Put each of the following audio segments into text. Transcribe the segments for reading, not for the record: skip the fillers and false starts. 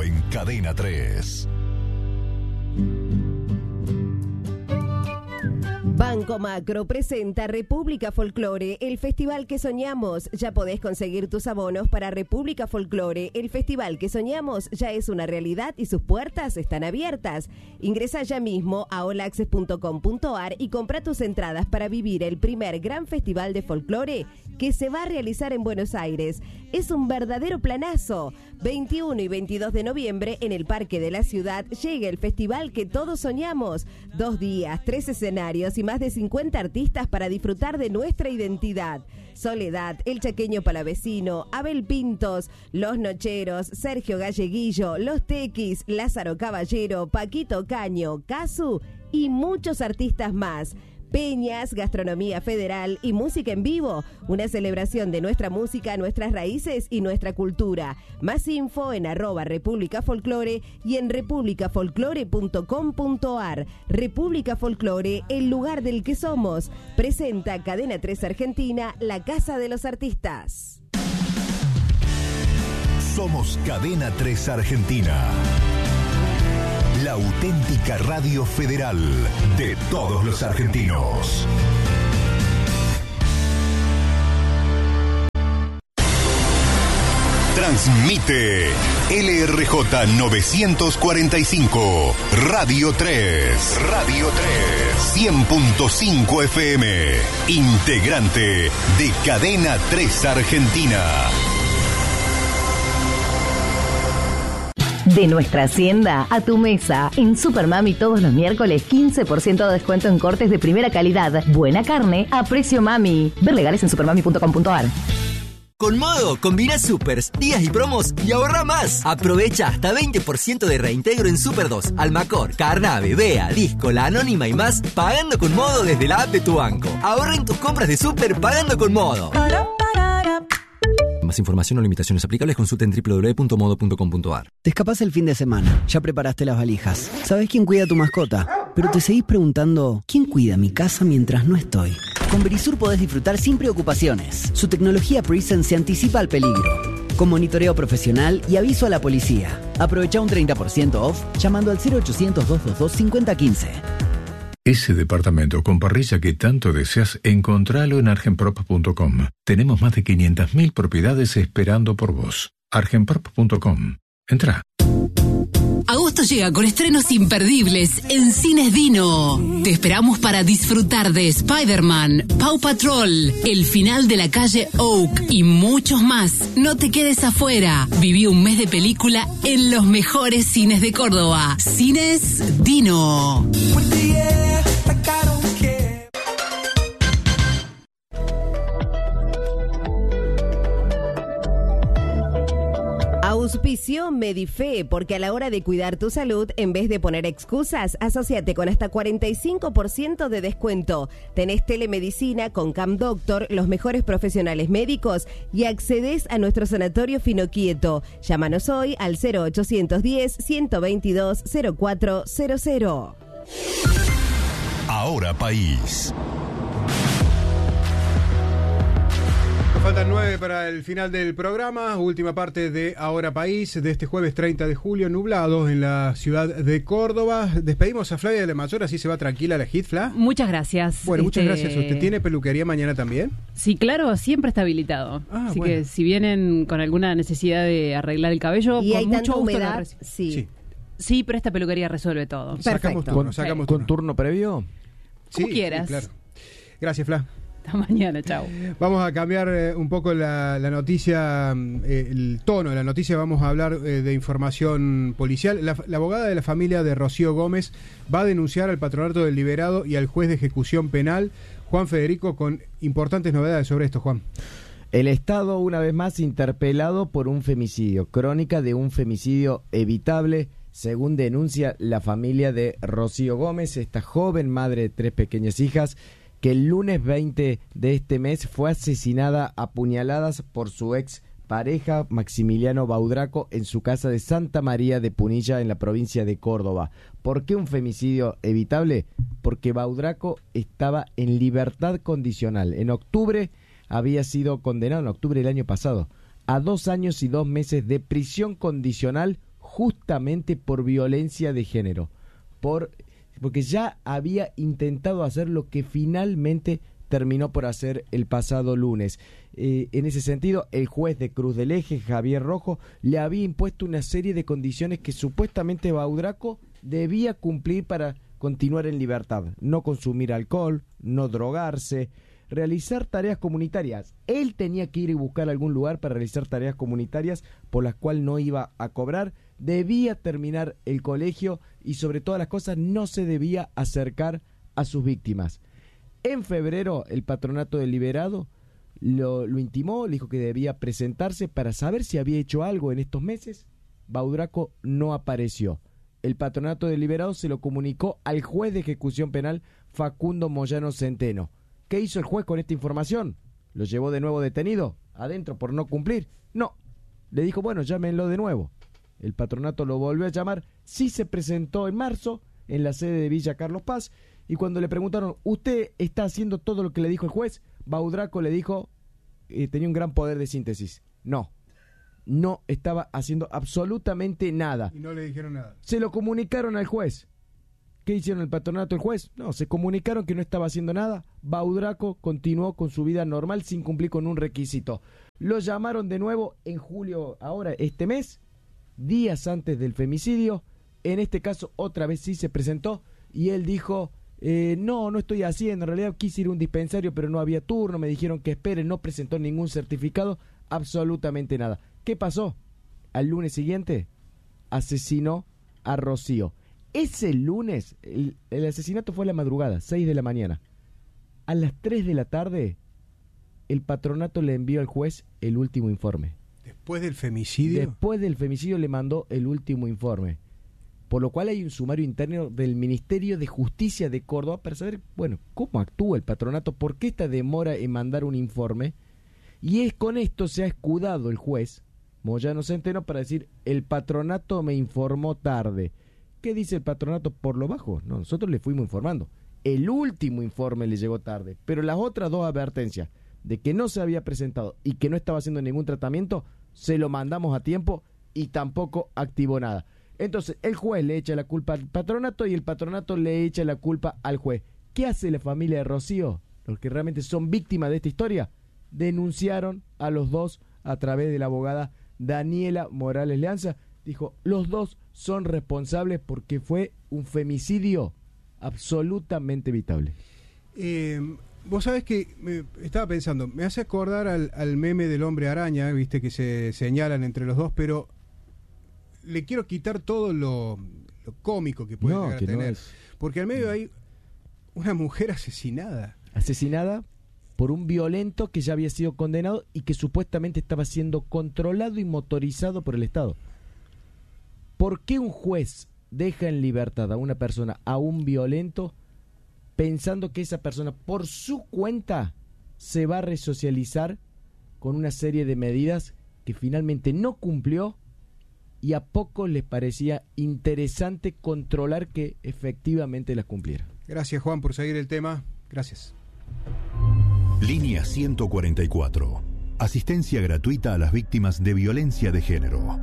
en Cadena 3. Banco Macro presenta República Folklore, el festival que soñamos. Ya podés conseguir tus abonos para República Folklore. El festival que soñamos ya es una realidad y sus puertas están abiertas. Ingresa ya mismo a olaccess.com.ar y compra tus entradas para vivir el primer gran festival de folclore que se va a realizar en Buenos Aires. Es un verdadero planazo. 21 y 22 de noviembre en el Parque de la Ciudad llega el festival que todos soñamos. 2 días, 3 escenarios y más de 50 artistas para disfrutar de nuestra identidad. Soledad, El Chaqueño Palavecino, Abel Pintos, Los Nocheros, Sergio Galleguillo, Los Tequis, Lázaro Caballero, Paquito Caño, Casu y muchos artistas más. Peñas, gastronomía federal y música en vivo. Una celebración de nuestra música, nuestras raíces y nuestra cultura. Más info en @República Folklore y en republicafolklore.com.ar. República Folklore, el lugar del que somos. Presenta Cadena 3 Argentina, la casa de los artistas. Somos Cadena 3 Argentina. La auténtica radio federal de todos los argentinos. Transmite LRJ 945, Radio 3. Radio 3. 100.5 FM. Integrante de Cadena 3 Argentina. De nuestra hacienda a tu mesa. En Supermami todos los miércoles 15% de descuento en cortes de primera calidad. Buena carne a precio mami. Ver legales en supermami.com.ar. Con Modo, combina supers, días y promos y ahorra más. Aprovecha hasta 20% de reintegro en Super 2, Almacor, Carnave, Bea, Disco, La Anónima y más, pagando con Modo desde la app de tu banco. Ahorra en tus compras de super pagando con Modo. Más información o limitaciones aplicables consulta en www.modo.com.ar. Te escapás el fin de semana, ya preparaste las valijas. ¿Sabés quién cuida a tu mascota? Pero te seguís preguntando, ¿quién cuida mi casa mientras no estoy? Con Verisur podés disfrutar sin preocupaciones. Su tecnología Presence se anticipa al peligro, con monitoreo profesional y aviso a la policía. Aprovecha un 30% off llamando al 0800-222-5015. Ese departamento con parrilla que tanto deseas, encontralo en argenprop.com. Tenemos más de 500.000 propiedades esperando por vos. argenprop.com. Entrá. Agosto llega con estrenos imperdibles en Cines Dino. Te esperamos para disfrutar de Spider-Man, Paw Patrol, El final de la calle Oak y muchos más. No te quedes afuera. Viví un mes de película en los mejores cines de Córdoba. Cines Dino. Auspicio Medife, porque a la hora de cuidar tu salud, en vez de poner excusas, asóciate con hasta 45% de descuento. Tenés telemedicina con Cam Doctor, los mejores profesionales médicos y accedes a nuestro sanatorio Finoquieto. Llámanos hoy al 0810-122-0400. Ahora País. Faltan 9 para el final del programa, última parte de Ahora País de este jueves 30 de julio, nublado en la ciudad de Córdoba. Despedimos a Flavia de la Mayor, así se va tranquila la Hitfla. Muchas gracias. Bueno, muchas gracias. ¿Usted tiene peluquería mañana también? Sí, claro, siempre está habilitado. Así que si vienen con alguna necesidad de arreglar el cabello, y con hay mucho tanta gusto humedad, sí, pero esta peluquería resuelve todo. Perfecto. ¿Con turno previo? Como quieras. Sí, claro. Gracias, Fla. Hasta mañana, chao. Vamos a cambiar un poco la noticia, el tono de la noticia. Vamos a hablar de información policial. La abogada de la familia de Rocío Gómez va a denunciar al Patronato del Liberado y al juez de ejecución penal, Juan Federico, con importantes novedades sobre esto, Juan. El Estado, una vez más, interpelado por un femicidio. Crónica de un femicidio evitable, según denuncia la familia de Rocío Gómez, esta joven madre de 3 pequeñas hijas, que el lunes 20 de este mes fue asesinada a puñaladas por su ex pareja Maximiliano Baudraco en su casa de Santa María de Punilla, en la provincia de Córdoba. ¿Por qué un femicidio evitable? Porque Baudraco estaba en libertad condicional. En octubre había sido condenado, en octubre del año pasado, a 2 años y 2 meses de prisión condicional justamente por violencia de género, porque ya había intentado hacer lo que finalmente terminó por hacer el pasado lunes. En ese sentido, el juez de Cruz del Eje, Javier Rojo, le había impuesto una serie de condiciones que supuestamente Baudraco debía cumplir para continuar en libertad. No consumir alcohol, no drogarse, realizar tareas comunitarias. Él tenía que ir y buscar algún lugar para realizar tareas comunitarias por las cuales no iba a cobrar, debía terminar el colegio y sobre todas las cosas no se debía acercar a sus víctimas. En febrero el patronato del liberado lo intimó, le dijo que debía presentarse para saber si había hecho algo en estos meses. Baudraco no apareció. El patronato del liberado se lo comunicó al juez de ejecución penal Facundo Moyano Centeno. ¿Qué hizo el juez con esta información? ¿Lo llevó de nuevo detenido? ¿Adentro por no cumplir? No. Le dijo, bueno, llámenlo de nuevo. El patronato lo volvió a llamar. Sí se presentó en marzo en la sede de Villa Carlos Paz. Y cuando le preguntaron, ¿usted está haciendo todo lo que le dijo el juez? Baudraco le dijo, tenía un gran poder de síntesis. No estaba haciendo absolutamente nada. Y no le dijeron nada. Se lo comunicaron al juez. ¿Qué hicieron el patronato del juez? No, se comunicaron que no estaba haciendo nada. Baudraco continuó con su vida normal sin cumplir con un requisito. Lo llamaron de nuevo en julio, ahora este mes, días antes del femicidio. En este caso otra vez sí se presentó y él dijo, no estoy haciendo, en realidad quise ir a un dispensario pero no había turno, me dijeron que espere, no presentó ningún certificado, absolutamente nada. ¿Qué pasó? Al lunes siguiente asesinó a Rocío. Ese lunes, el asesinato fue a la madrugada, 6 de la mañana. A las 3 de la tarde, el patronato le envió al juez el último informe. ¿Después del femicidio? Después del femicidio le mandó el último informe. Por lo cual hay un sumario interno del Ministerio de Justicia de Córdoba para saber, bueno, cómo actúa el patronato, por qué esta demora en mandar un informe. Y con esto se ha escudado el juez, Moyano Centeno, para decir, el patronato me informó tarde. ¿Qué dice el patronato por lo bajo? No, nosotros le fuimos informando. El último informe le llegó tarde, pero las otras dos advertencias de que no se había presentado y que no estaba haciendo ningún tratamiento, se lo mandamos a tiempo y tampoco activó nada. Entonces el juez le echa la culpa al patronato y el patronato le echa la culpa al juez. ¿Qué hace la familia de Rocío? Los que realmente son víctimas de esta historia denunciaron a los dos a través de la abogada Daniela Morales Leanza. Dijo, los dos son responsables porque fue un femicidio absolutamente evitable. Vos sabés que estaba pensando, me hace acordar al meme del hombre araña, viste que se señalan entre los dos, pero le quiero quitar todo lo cómico que puede llegar a tener. Porque al medio hay una mujer asesinada. Asesinada por un violento que ya había sido condenado y que supuestamente estaba siendo controlado y motorizado por el Estado. ¿Por qué un juez deja en libertad a una persona, a un violento, pensando que esa persona por su cuenta se va a resocializar con una serie de medidas que finalmente no cumplió y a pocos les parecía interesante controlar que efectivamente las cumpliera? Gracias, Juan, por seguir el tema. Gracias. Línea 144. Asistencia gratuita a las víctimas de violencia de género.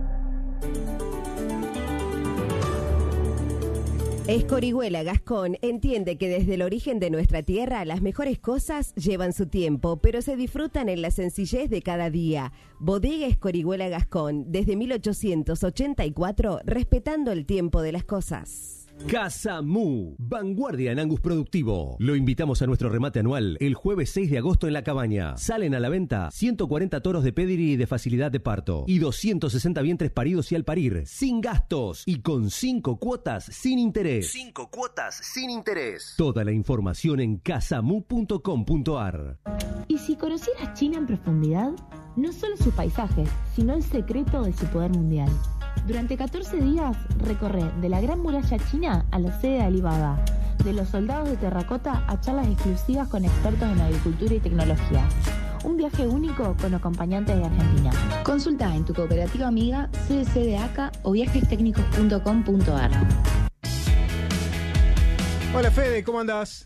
Escorihuela Gascón entiende que desde el origen de nuestra tierra las mejores cosas llevan su tiempo, pero se disfrutan en la sencillez de cada día. Bodega Escorihuela Gascón, desde 1884, respetando el tiempo de las cosas. Casa Mu, vanguardia en Angus productivo. Lo invitamos a nuestro remate anual el jueves 6 de agosto en La Cabaña. Salen a la venta 140 toros de pedigree y de facilidad de parto y 260 vientres paridos y al parir, sin gastos y con 5 cuotas sin interés. 5 cuotas sin interés. Toda la información en casamu.com.ar. ¿Y si conocieras China en profundidad? No solo sus paisajes, sino el secreto de su poder mundial. Durante 14 días recorre de la Gran Muralla China a la sede de Alibaba, de los soldados de terracota a charlas exclusivas con expertos en agricultura y tecnología. Un viaje único con acompañantes de Argentina. Consulta en tu cooperativa amiga, CDC de ACA o viajestecnicos.com.ar. Hola Fede, ¿cómo andás?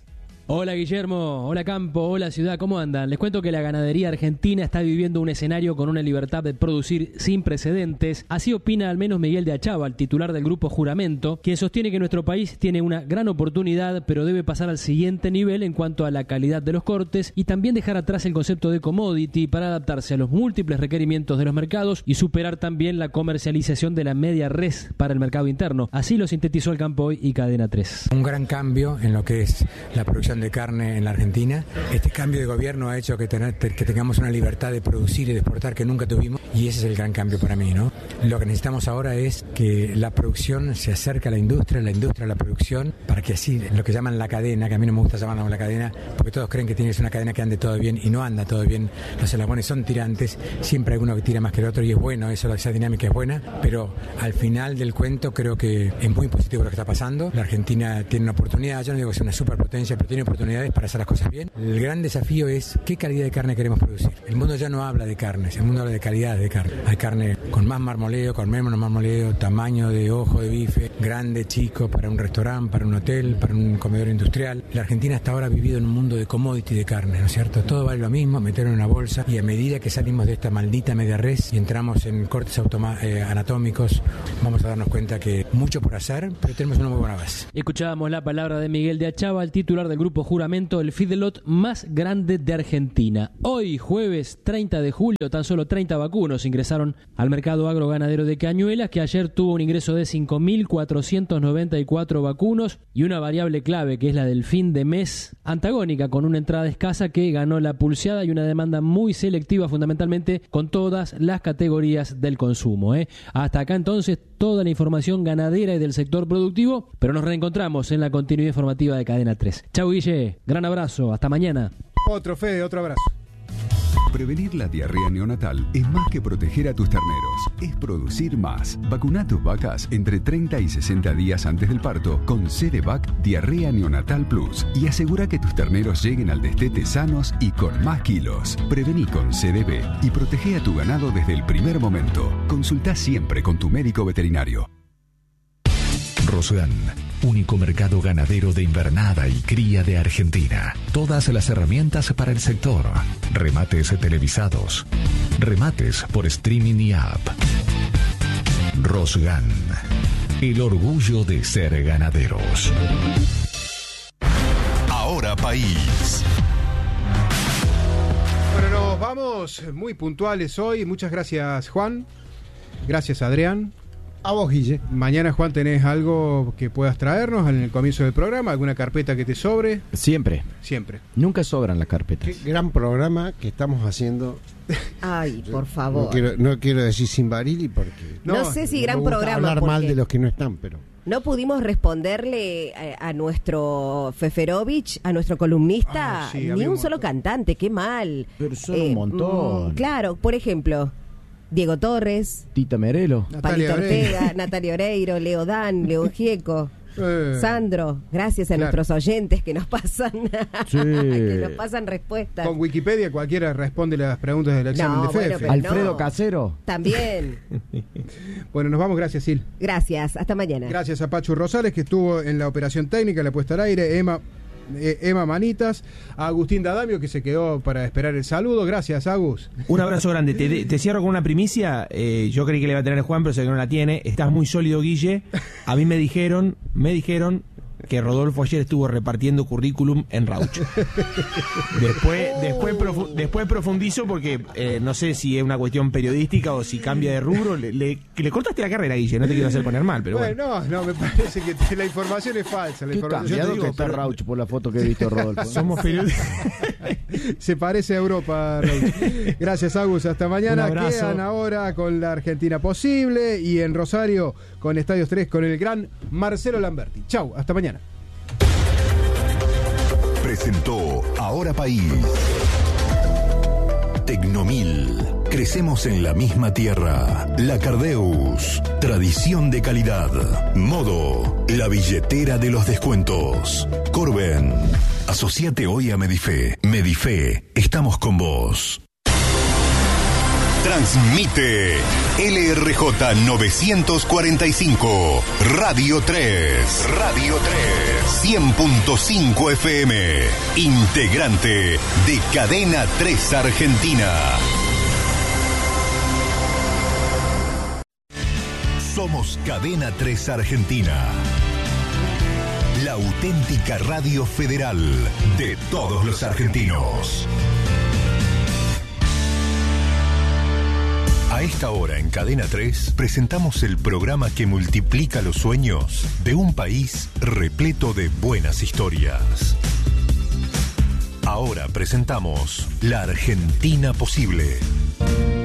Hola Guillermo, hola Campo, hola Ciudad, ¿cómo andan? Les cuento que la ganadería argentina está viviendo un escenario con una libertad de producir sin precedentes. Así opina al menos Miguel de Achával, titular del Grupo Juramento, quien sostiene que nuestro país tiene una gran oportunidad, pero debe pasar al siguiente nivel en cuanto a la calidad de los cortes y también dejar atrás el concepto de commodity para adaptarse a los múltiples requerimientos de los mercados y superar también la comercialización de la media res para el mercado interno. Así lo sintetizó el Campo Hoy y Cadena 3. Un gran cambio en lo que es la producción de carne en la Argentina. Este cambio de gobierno ha hecho que tengamos una libertad de producir y de exportar que nunca tuvimos, y ese es el gran cambio para mí, ¿no? Lo que necesitamos ahora es que la producción se acerque a la industria a la producción, para que así, lo que llaman la cadena, que a mí no me gusta llamarlo la cadena, porque todos creen que tienes una cadena que ande todo bien, y no anda todo bien. Los eslabones son tirantes, siempre hay uno que tira más que el otro, y es bueno eso, esa dinámica es buena, pero al final del cuento creo que es muy positivo lo que está pasando. La Argentina tiene una oportunidad, yo no digo que sea una superpotencia, pero tiene oportunidades para hacer las cosas bien. El gran desafío es qué calidad de carne queremos producir. El mundo ya no habla de carnes, el mundo habla de calidad de carne. Hay carne con más marmoleo, con menos marmoleo, tamaño de ojo de bife, grande, chico, para un restaurante, para un hotel, para un comedor industrial. La Argentina hasta ahora ha vivido en un mundo de commodity de carne, ¿no es cierto? Todo vale lo mismo, meterlo en una bolsa, y a medida que salimos de esta maldita media res y entramos en cortes anatómicos, vamos a darnos cuenta que mucho por hacer, pero tenemos una muy buena base. Escuchábamos la palabra de Miguel de Achával, titular del Grupo Juramento, el feedlot más grande de Argentina. Hoy, jueves 30 de julio, tan solo 30 vacunos ingresaron al mercado agroganadero de Cañuelas, que ayer tuvo un ingreso de 5.494 vacunos y una variable clave, que es la del fin de mes, antagónica con una entrada escasa que ganó la pulseada y una demanda muy selectiva, fundamentalmente con todas las categorías del consumo. Hasta acá entonces toda la información ganadera y del sector productivo, pero nos reencontramos en la continuidad informativa de Cadena 3. Chau Guille, gran abrazo, hasta mañana. Otro Fede, otro abrazo. Prevenir la diarrea neonatal es más que proteger a tus terneros, es producir más. Vacuna a tus vacas entre 30 y 60 días antes del parto con CDVac Diarrea Neonatal Plus y asegura que tus terneros lleguen al destete sanos y con más kilos. Prevení con CDB y protege a tu ganado desde el primer momento. Consulta siempre con tu médico veterinario. Rosgan, único mercado ganadero de invernada y cría de Argentina. Todas las herramientas para el sector. Remates televisados. Remates por streaming y app. Rosgan, el orgullo de ser ganaderos. Ahora País. Bueno, nos vamos muy puntuales hoy. Muchas gracias, Juan. Gracias, Adrián. A vos, Guille. Mañana, Juan, ¿tenés algo que puedas traernos en el comienzo del programa? ¿Alguna carpeta que te sobre? Siempre. Nunca sobran las carpetas. Qué gran programa que estamos haciendo. Ay, por favor. No quiero decir sin Barili porque... No sé si gran programa. Hablar mal de los que no están, pero... No pudimos responderle a nuestro Feferovich, a nuestro columnista, ni un solo cantante, qué mal. Pero son un montón. Claro, por ejemplo... Diego Torres, Tita Merelo, Palito Ortega, Natalia Oreiro, Leo Dan, León Gieco, Sandro, gracias a nuestros oyentes que nos pasan que nos pasan respuestas. Con Wikipedia cualquiera responde las preguntas del examen de FEF. Alfredo Casero. También. Bueno, nos vamos, gracias, Sil. Gracias, hasta mañana. Gracias a Pachu Rosales, que estuvo en la operación técnica, la puesta al aire, Emma Manitas, a Agustín Dadamio, que se quedó para esperar el saludo. Gracias, Agus. Un abrazo grande. Te cierro con una primicia. Yo creí que le iba a tener Juan, pero sé que no la tiene. Estás muy sólido, Guille. A mí me dijeron que Rodolfo ayer estuvo repartiendo currículum en Rauch. Después profundizo porque no sé si es una cuestión periodística o si cambia de rubro. Le cortaste la carrera, Guille, no te quiero hacer poner mal, pero bueno. No, me parece que la información es falsa. ¿Qué cambiado que está Rauch por la foto que he visto, Rodolfo? Somos periodistas. Se parece a Europa, Rauch. Gracias, Agus, hasta mañana. Quedan ahora con la Argentina Posible y en Rosario con Estadios 3 con el gran Marcelo Lamberti. Chau, hasta mañana. Presentó Ahora País. Tecnomil. Crecemos en la misma tierra. La Cardeus. Tradición de calidad. Modo. La billetera de los descuentos. Corben. Asociate hoy a Medife. Medife. Estamos con vos. Transmite LRJ 945, Radio 3. Radio 3. 100.5 FM. Integrante de Cadena 3 Argentina. Somos Cadena 3 Argentina. La auténtica radio federal de todos los argentinos. A esta hora en Cadena 3 presentamos el programa que multiplica los sueños de un país repleto de buenas historias. Ahora presentamos La Argentina Posible.